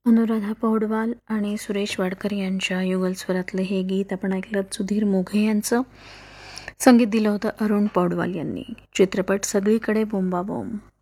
अनुराधा पौडवाल आणि सुरेश वाडकर यांच्या युगल स्वरातलं हे गीत आपण ऐकलं. सुधीर मोघे यांचं संगीत दिलं होतं अरुण पौडवाल यांनी. चित्रपट सगळीकडे बोंबाबोंब.